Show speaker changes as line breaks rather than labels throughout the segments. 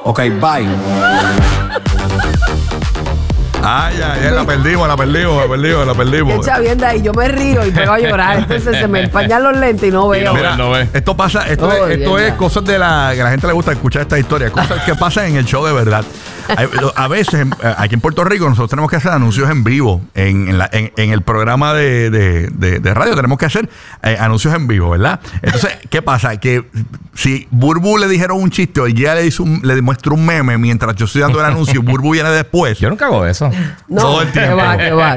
Ok, bye.
Ay, la perdimos.
Qué chavienda, y yo me río y pego a llorar. Entonces se me empañan los lentes y no veo.
Mira, esto pasa, esto es cosas de que a la gente le gusta escuchar esta historia, cosas que pasan en el show de verdad. A veces, aquí en Puerto Rico, nosotros tenemos que hacer anuncios en vivo. En el programa de radio tenemos que hacer anuncios en vivo, ¿verdad? Entonces, ¿qué pasa? Que si Burbu le dijeron un chiste y ya le demuestra un meme mientras yo estoy dando el anuncio, Burbu viene después.
Yo nunca hago eso.
No,
todo el tiempo.
¿Qué va?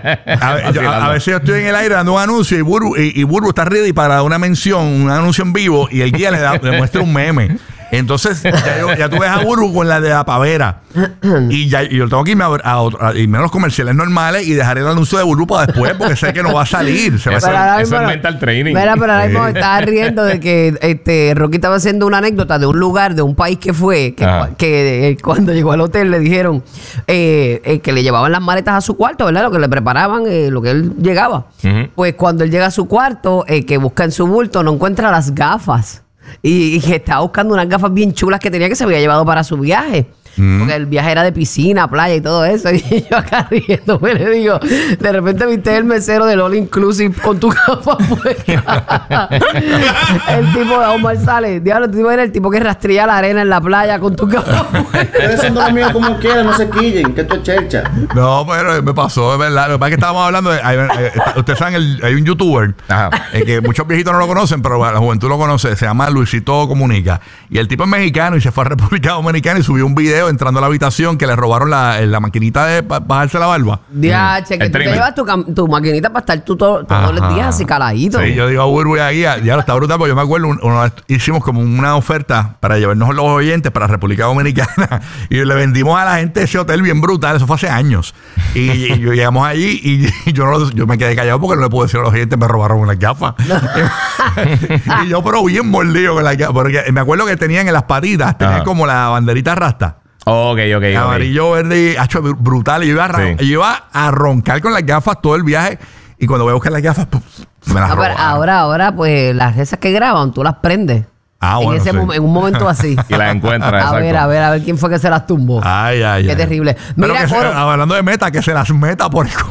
A veces yo estoy en el aire dando un anuncio y Burbu está ready para una mención, un anuncio en vivo, y el guía le muestra un meme. Entonces, ya tú ves a Burbu con la de la pavera. Y yo tengo que irme a irme a los comerciales normales y dejar el anuncio de Burbu para después, porque sé que no va a salir.
Eso es mental training.
Mira, pero ahora mismo estaba riendo de que Rocky estaba haciendo una anécdota de un lugar, de un país que fue, que cuando llegó al hotel le dijeron que le llevaban las maletas a su cuarto, ¿verdad? Lo que le preparaban, lo que él llegaba. Pues cuando él llega a su cuarto, que busca en su bulto, no encuentra las gafas. Y que estaba buscando unas gafas bien chulas que tenía, que se había llevado para su viaje. Porque el viaje era de piscina, playa y todo eso. Y yo acá riéndome le digo, de repente viste el mesero del All Inclusive con tu gafa puesta. El tipo de Omar sale. Diablo, tú eres el tipo que rastría la arena en la playa con tu gafa puesta.
Ustedes son dos amigos como quieran, no se quillen, que esto es chercha.
No, pero me pasó, es verdad. Lo que pasa es que estábamos hablando de... ustedes saben, hay un youtuber que muchos viejitos no lo conocen, pero la juventud lo conoce. Se llama Luisito Comunica. Y el tipo es mexicano y se fue a República Dominicana y subió un video entrando a la habitación que le robaron la maquinita de bajarse la barba.
Diache, que tú te llevas tu maquinita para estar tú todos los días así caladito.
Sí, yo digo a Burbu ahí, ya lo está brutal, porque yo me acuerdo, hicimos como una oferta para llevarnos los oyentes para República Dominicana y le vendimos a la gente ese hotel bien brutal. Eso fue hace años. Y llegamos allí y yo me quedé callado porque no le pude decir a los oyentes, me robaron unas gafas. Y yo, pero bien mordido con las gafas, porque me acuerdo que tenían en las patitas, tenían como la banderita rasta.
Ok.
Amarillo, verde, hecho brutal. Y yo iba a roncar con las gafas todo el viaje. Y cuando voy a buscar las gafas, me las robaron.
Ahora, pues, las esas que graban, tú las prendes.
Bueno,
en un momento así.
Y las encuentras.
A ver quién fue que se las tumbó. Qué terrible. Mira,
hablando de meta, que se las meta por el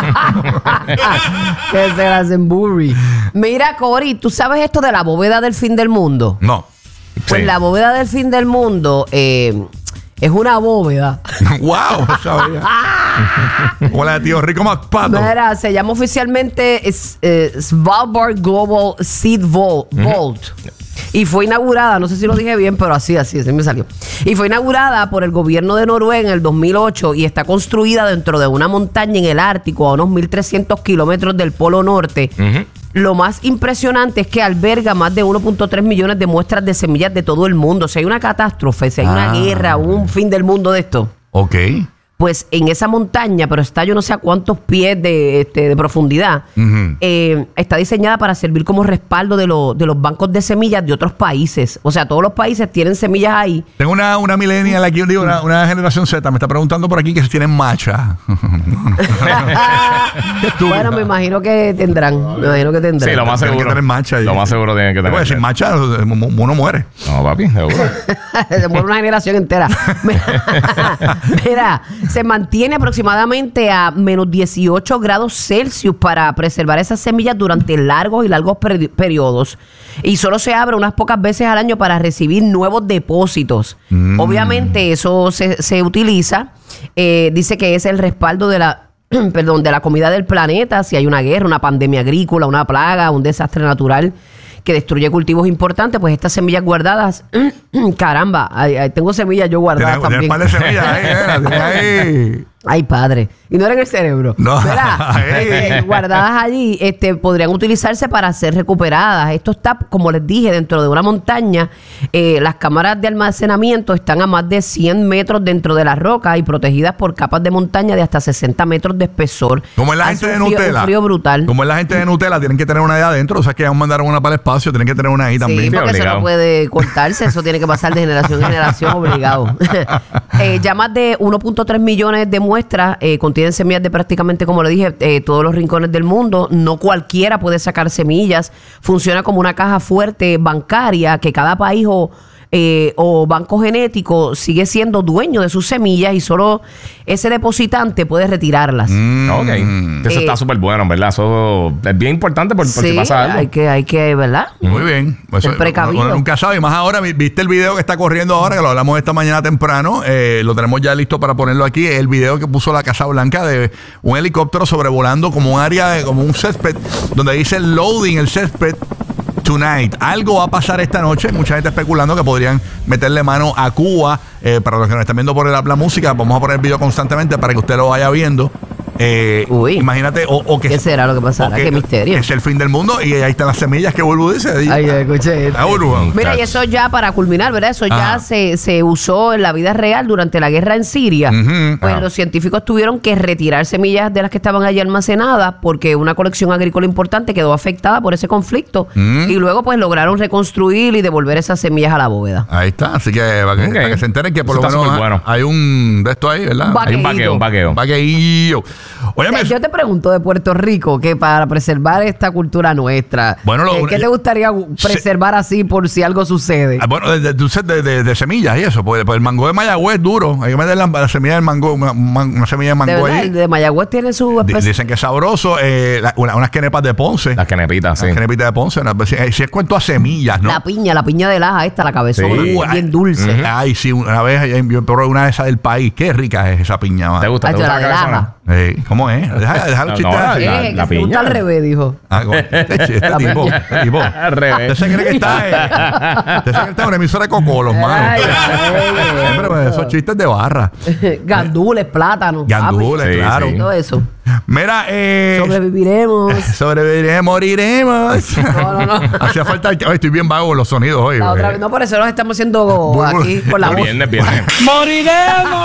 que se las emburri. Mira, Cory, ¿tú sabes esto de la bóveda del fin del mundo?
No.
Pues la bóveda del fin del mundo es una bóveda.
¡Wow! Sabía. Como la de tío Rico McPato.
Mira, se llama oficialmente Svalbard Global Seed Vault. Y fue inaugurada, no sé si lo dije bien, pero así me salió. Y fue inaugurada por el gobierno de Noruega en el 2008 y está construida dentro de una montaña en el Ártico, a unos 1.300 kilómetros del Polo Norte. Lo más impresionante es que alberga más de 1.3 millones de muestras de semillas de todo el mundo. Si hay una catástrofe, si hay una guerra, un fin del mundo de esto.
Ok.
Pues en esa montaña, pero está yo no sé a cuántos pies de profundidad, está diseñada para servir como respaldo de los bancos de semillas de otros países. O sea, todos los países tienen semillas ahí.
Tengo una millennial aquí, una generación Z, me está preguntando por aquí que si tienen matcha.
Bueno, me imagino que tendrán.
Sí, lo más seguro.
Tienen que tener matcha.
Lo más seguro tienen que tener.
Pues sin matcha uno muere.
No, papi, seguro.
Se muere una generación entera. Mira, se mantiene aproximadamente a menos 18 grados Celsius para preservar esas semillas durante largos periodos. Y solo se abre unas pocas veces al año para recibir nuevos depósitos. Obviamente eso se utiliza. Dice que es el respaldo de la comida del planeta. Si hay una guerra, una pandemia agrícola, una plaga, un desastre natural que destruye cultivos importantes, pues estas semillas guardadas, caramba, tengo semillas yo guardadas también.
Par de semillas ahí.
Ay, padre. Y no era en el cerebro.
No.
Guardadas allí, podrían utilizarse para ser recuperadas. Esto está, como les dije, dentro de una montaña. Las cámaras de almacenamiento están a más de 100 metros dentro de la roca y protegidas por capas de montaña de hasta 60 metros de espesor.
Como es la gente de Nutella.
Un frío brutal.
Como es la gente de Nutella, tienen que tener una ahí adentro. O sea, que ya mandaron una para el espacio, tienen que tener una ahí también.
Sí, porque eso no puede cortarse. Eso tiene que pasar de generación en generación obligado. Ya más de 1.3 millones de muestras contienen semillas de prácticamente, como le dije, todos los rincones del mundo. No cualquiera puede sacar semillas. Funciona como una caja fuerte bancaria que cada país o banco genético sigue siendo dueño de sus semillas y solo ese depositante puede retirarlas.
Ok. Eso está súper bueno, ¿verdad? Eso es bien importante por si pasa algo.
Hay que, ¿verdad?
Muy bien.
Ser precavido.
Uno nunca sabe. Y más ahora, viste el video que está corriendo ahora, que lo hablamos esta mañana temprano. Lo tenemos ya listo para ponerlo aquí. El video que puso la Casa Blanca de un helicóptero sobrevolando como un área, como un césped, donde dice loading el césped tonight. Algo va a pasar esta noche. Mucha gente especulando que podrían meterle mano a Cuba. Para los que nos están viendo por el Habla Música, vamos a poner el video constantemente para que usted lo vaya viendo. Imagínate, que
¿qué será lo que pasará? ¿Qué misterio?
Es el fin del mundo y ahí están las semillas que Bulbu dice.
Ay, escuché. Mira, y eso ya para culminar, ¿verdad? Eso ya se usó en la vida real durante la guerra en Siria. Pues los científicos tuvieron que retirar semillas de las que estaban allí almacenadas porque una colección agrícola importante quedó afectada por ese conflicto y luego pues lograron reconstruir y devolver esas semillas a la bóveda.
Ahí está, así que para que se enteren que por lo menos hay un de esto ahí, ¿verdad?
Hay un vaqueo.
Óyeme,
yo te pregunto de Puerto Rico que para preservar esta cultura nuestra, ¿qué te gustaría preservar así por si algo sucede?
Bueno, de semillas y eso, pues el mango de Mayagüez es duro. Hay que meter la semilla del mango, una semilla de mango ahí.
El de Mayagüez tiene su
dicen que es sabroso. Unas quenepas de Ponce.
Las quenepitas, sí.
Las quenepitas de Ponce. Si es cuento a semillas, ¿no?
La piña de Laja esta, la cabezona, bien dulce.
Ay, sí, una vez yo probé una de esas del país. Qué rica es esa piña, man.
¿Te gusta la cabezona?
¿Cómo es? Deja los chistes así.
La piña.
Gusta al revés, dijo.
Este tipo.
Al revés.
Usted se cree que está en una emisora de cocolos, mano. Pero esos chistes de barra.
Gandules, plátanos.
Gandules, claro.
Todo eso.
Mira,
sobreviviremos,
moriremos.
No.
Hacía falta. Estoy bien vago con los sonidos hoy.
No, por eso nos estamos haciendo aquí por la voz.
Viernes.
¡Moriremos!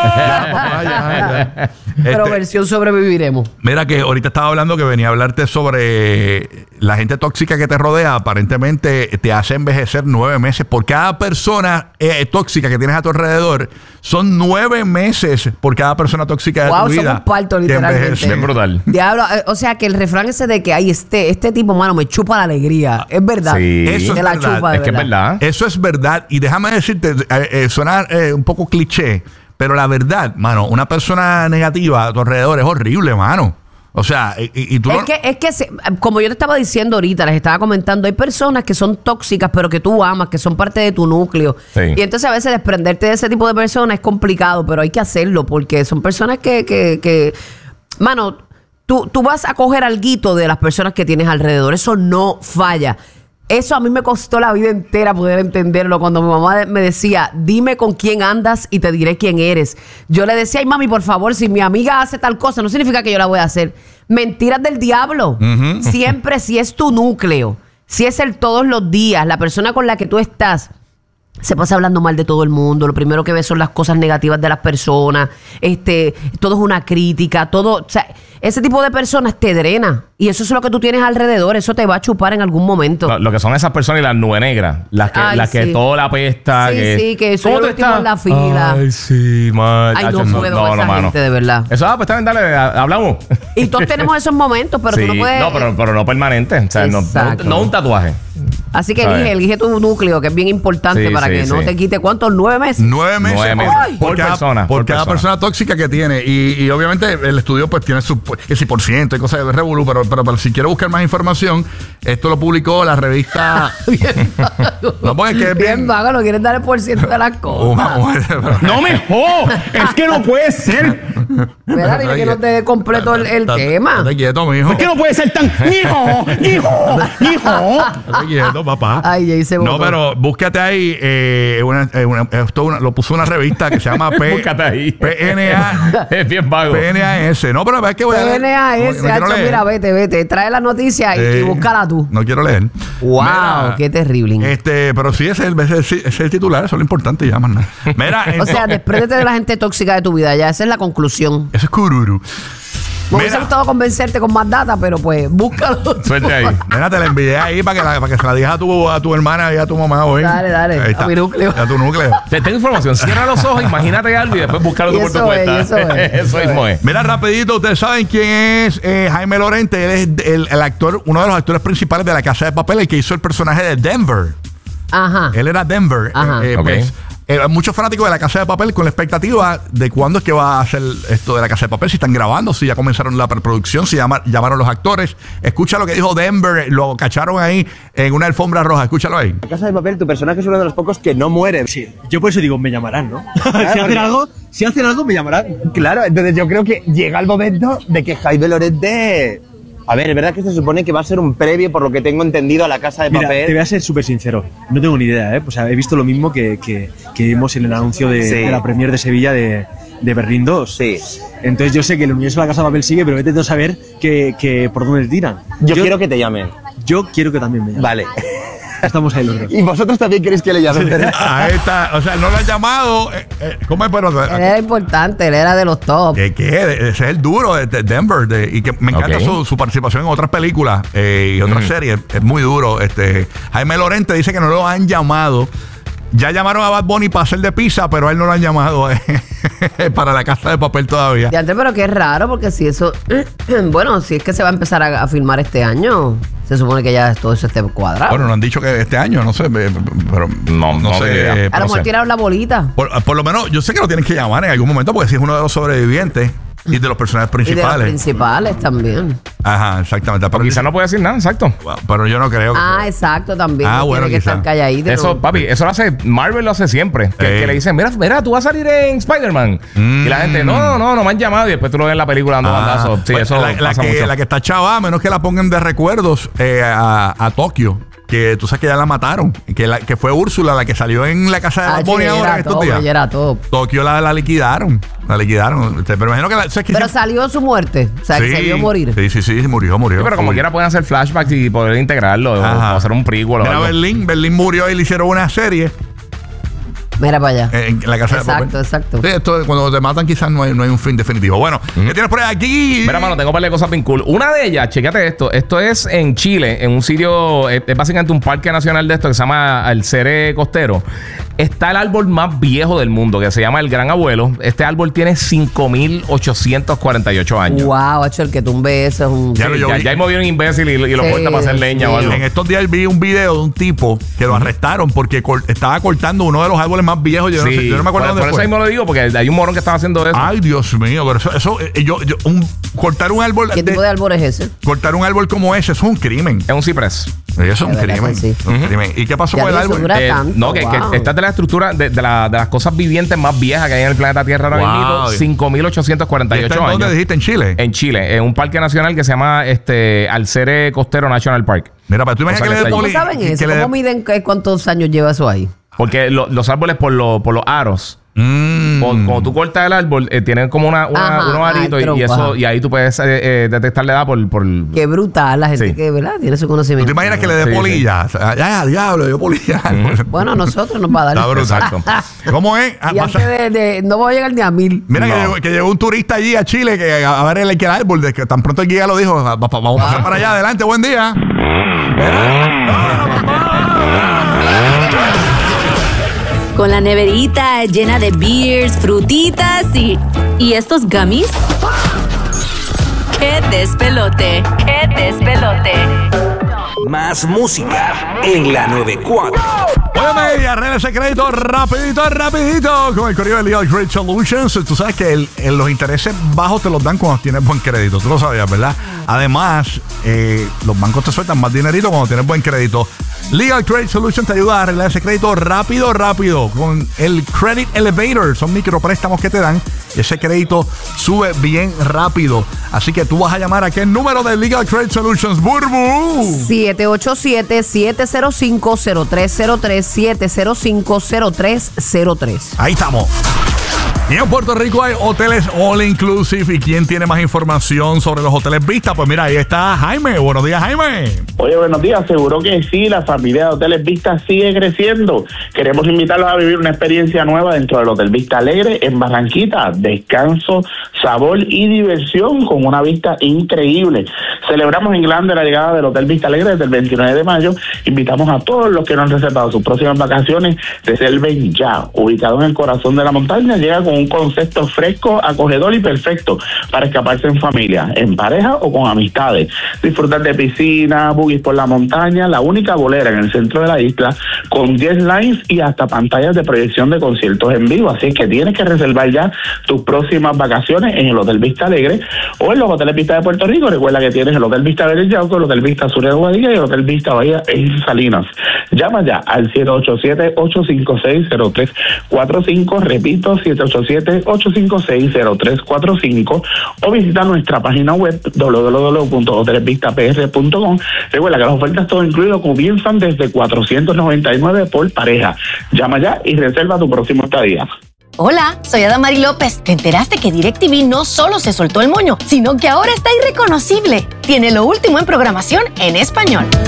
Pero versión sobreviviremos.
Mira que ahorita estaba hablando que venía a hablarte sobre la gente tóxica que te rodea. Aparentemente te hace envejecer 9 meses. Por cada persona tóxica que tienes a tu alrededor, son 9 meses por cada persona tóxica de tu vida.
Somos parto, literalmente.
Bien brutal.
Diablo, o sea que el refrán ese de que hay este tipo, mano, me chupa la alegría. Es verdad.
Sí. Eso es verdad.
Chupa,
es que es verdad.
Eso es verdad. Y déjame decirte, suena un poco cliché, pero la verdad, mano, una persona negativa a tu alrededor es horrible, mano. O sea, y tú
como yo te estaba diciendo ahorita, les estaba comentando, hay personas que son tóxicas, pero que tú amas, que son parte de tu núcleo.
Sí.
Y entonces a veces desprenderte de ese tipo de personas es complicado, pero hay que hacerlo porque son personas que mano, tú vas a coger alguito de las personas que tienes alrededor. Eso no falla. Eso a mí me costó la vida entera poder entenderlo. Cuando mi mamá me decía, dime con quién andas y te diré quién eres. Yo le decía, ay mami, por favor, si mi amiga hace tal cosa, no significa que yo la voy a hacer. Mentiras del diablo. Siempre si es tu núcleo, si es el todos los días, la persona con la que tú estás, se pasa hablando mal de todo el mundo. Lo primero que ves son las cosas negativas de las personas. Todo es una crítica. Todo, o sea, ese tipo de personas te drena. Y eso es lo que tú tienes alrededor. Eso te va a chupar en algún momento.
Lo que son esas personas y las nubes negras. Las que todo la apesta.
Que soy el último en la fila.
Ay, sí, man.
Ay, no puedo con esa gente, de verdad.
Eso, pues también, dale, hablamos.
Y todos tenemos esos momentos, pero tú no puedes...
No, pero no permanente. O sea, no un tatuaje.
Así que elige tu núcleo, que es bien importante para que no te quite. ¿Cuántos? 9 meses.
9 meses.
9 meses.
Por cada persona tóxica que tiene. Y obviamente el estudio pues tiene su por ciento y cosas de revolú, pero si quiero buscar más información, esto lo publicó la revista.
No, porque es que es bien vago, no quieres dar el por ciento de las cosas.
No me jodas, es que no puede ser.
Mira, dile que no te dé completo el tema.
Estate quieto, mijo.
Es que no puede ser tan. ¡Hijo!
Estate quieto, papá.
Ay, ya hice
no, pero búscate ahí. Lo puso una revista que se llama
búscate ahí.
PNA.
Es bien vago.
PNAS. No, pero es que voy a leer.
PNAS. Mira, vete. Trae la noticia y búscala tú.
No quiero leer.
Wow, mira, qué terrible.
Pero sí, ese es el titular. Eso es lo importante. Ya, más nada. Mira,
o sea, despréndete de la gente tóxica de tu vida. Ya, esa es la conclusión.
Eso es cururu.
Me hubiese gustado convencerte con más data, pero pues búscalo.
Suerte ahí.
Mira, te la envié ahí para que se la digas a tu hermana y a tu mamá hoy.
Dale. A mi núcleo.
A tu núcleo.
Tengo información. Cierra los ojos, imagínate algo y después búscalo tú por tu cuenta. Eso mismo es.
Mira, rapidito, ustedes saben quién es Jaime Lorente. Él es el actor, uno de los actores principales de La Casa de Papel, el que hizo el personaje de Denver.
Ajá.
Él era Denver.
Ajá.
Pues, muchos fanáticos de La Casa de Papel con la expectativa de cuándo es que va a hacer esto de La Casa de Papel, si están grabando, si ya comenzaron la preproducción, si llamaron los actores. Escucha lo que dijo Denver, lo cacharon ahí en una alfombra roja, escúchalo ahí.
La Casa de Papel, tu personaje es uno de los pocos que no muere.
Sí, yo por eso digo, me llamarán, ¿no?
Claro,
si hacen algo, me llamarán.
Claro, entonces yo creo que llega el momento de que Jaime Lorente... A ver, es verdad que se supone que va a ser un previo, por lo que tengo entendido, a La Casa de Papel.
Mira, te voy a ser súper sincero. No tengo ni idea, ¿eh? O sea, he visto lo mismo que vimos en el anuncio de la Premier de Sevilla de Berlín 2.
Sí.
Entonces yo sé que el universo de La Casa de Papel sigue, pero vete a saber que por dónde tiran.
Yo quiero que te llamen.
Yo quiero que también me llamen.
Vale.
Estamos ahí los dos.
Y vosotros también queréis que le llamen, ¿verdad?
Ahí está, o sea, no lo han llamado. ¿Cómo es? Pero,
él era importante, él era de los top.
¿Qué? Ese es el duro de Denver. Y que me encanta su participación en otras películas y otras series. Es muy duro. Jaime Lorente dice que no lo han llamado. Ya llamaron a Bad Bunny para hacer de pizza, pero a él no lo han llamado para La Casa de Papel todavía.
De antes, pero qué raro, porque si eso... Bueno, si es que se va a empezar a filmar este año, se supone que ya todo eso esté cuadrado.
Bueno, no han dicho que este año, no sé, pero no sé.
A lo mejor tiraron la bolita.
Por lo menos, yo sé que lo tienen que llamar en algún momento, porque si es uno de los sobrevivientes y de los personajes principales.
Y de los principales también.
Ajá, exactamente.
Pero quizá no puede decir nada, exacto.
Pero yo no creo que...
exacto, también.
Bueno,
tiene que estar calladito.
Eso, papi, eso lo hace... Marvel lo hace siempre. Que le dicen, mira, tú vas a salir en Spider-Man. Y la gente, no me han llamado. Y después tú lo ves en la película dando bandazos. Sí,
pues
eso pasa mucho.
La que está chava, a menos que la pongan de recuerdos a Tokio. Que tú sabes que ya la mataron. Que fue Úrsula la que salió en La Casa de Bad Bunny ahora en estos días.
Era top.
Tokio la liquidaron. La liquidaron. Pero imagino que
pero salió su muerte. O sea, que se vio morir.
Sí, murió.
Sí, pero como quiera pueden hacer flashbacks y poder integrarlo. O hacer un prequel.
Mira, Berlín murió y le hicieron una serie.
Mira para allá.
En La Casa de Papel.
Exacto.
Sí, esto, cuando te matan quizás no hay un fin definitivo. Bueno, ¿qué tienes por ahí aquí?
Mira, mano, tengo un par de cosas bien cool. Una de ellas, chécate esto. Esto es en Chile, en un sitio, es básicamente un parque nacional de esto que se llama el Cere Costero. Está el árbol más viejo del mundo, que se llama el Gran Abuelo. Este árbol tiene 5.848 años.
Wow, hecho, el que tumbe eso es un...
Ya hay movido un imbécil y lo corta para hacer leña o algo.
En estos días vi un video de un tipo que lo arrestaron porque estaba cortando uno de los árboles más viejos. Yo no me acuerdo dónde fue.
Por eso mismo lo digo, porque hay un morón que estaba haciendo eso.
Ay, Dios mío, pero cortar un árbol...
¿Qué tipo de árbol es ese?
Cortar un árbol como ese es un crimen.
Es un ciprés.
Eso es un crimen. Sí. Un crimen. ¿Y qué pasó con el árbol?
No, que esta es de la estructura de las cosas vivientes más viejas que hay en el planeta Tierra ahora mismo. 5.848 años.
¿Dónde dijiste? ¿En Chile?
En Chile, en un parque nacional que se llama Alcere Costero National Park.
Mira, pero tú imaginas que le
¿Cómo saben eso? ¿Cómo miden cuántos años lleva eso ahí?
Porque los árboles por los aros. Cuando tú cortas el árbol, tienen como unos aritos y ahí tú puedes detectar la edad por...
Qué brutal la gente que, ¿verdad? Tiene su conocimiento.
¿Tú te imaginas que le dé polilla?
Sí.
Ya, diablo, dio polilla.
Bueno, nosotros nos va a dar.
Está brutal. ¿Cómo es?
Y antes no voy a llegar ni a 1,000.
Mira que llegó un turista allí a Chile a ver el árbol, de que tan pronto el guía lo dijo, vamos a pasar para allá, adelante, buen día.
Con la neverita llena de beers, frutitas y estos gummies. ¡Qué despelote! ¡Qué despelote!
Más música en la 94.
Oye, media, arregla ese crédito rapidito con el correo de Legal Credit Solutions. Tú sabes que los intereses bajos te los dan cuando tienes buen crédito. Tú lo sabías, ¿verdad? Además, los bancos te sueltan más dinerito cuando tienes buen crédito. Legal Credit Solutions te ayuda a arreglar ese crédito rápido con el Credit Elevator. Son micropréstamos que te dan y ese crédito sube bien rápido. Así que tú vas a llamar a qué número de Legal Credit Solutions, Burbu.
787-705-0303. 705-0303.
Ahí estamos. Y en Puerto Rico hay hoteles all inclusive. ¿Y quién tiene más información sobre los hoteles Vista? Pues mira, ahí está Jaime. Buenos días, Jaime.
Oye, buenos días. Seguro que sí, la familia de Hoteles Vista sigue creciendo. Queremos invitarlos a vivir una experiencia nueva dentro del Hotel Vista Alegre en Barranquita. Descanso, sabor y diversión con una vista increíble. Celebramos en grande la llegada del Hotel Vista Alegre desde el 29 de mayo. Invitamos a todos los que no han reservado sus próximas vacaciones. Reserven ya. Ubicado en el corazón de la montaña, llega con un concepto fresco, acogedor y perfecto para escaparse en familia, en pareja o con amistades. Disfrutar de piscina, buggies por la montaña, la única bolera en el centro de la isla, con 10 lines y hasta pantallas de proyección de conciertos en vivo. Así que tienes que reservar ya tus próximas vacaciones en el Hotel Vista Alegre o en los hoteles Vista de Puerto Rico. Recuerda que tienes el Hotel Vista Verde Yauco, el Hotel Vista Sur de Guadilla y el Hotel Vista Bahía en Salinas. Llama ya al 787-856-0345, repito, 787-856-0345, o visita nuestra página web www.hotelesvistapr.com. Recuerda que las ofertas todo incluido comienzan desde $499 por pareja. Llama ya y reserva tu próximo estadía.
Hola, soy Adamari López. ¿Te enteraste que DirecTV no solo se soltó el moño, sino que ahora está irreconocible? Tiene lo último en programación en español.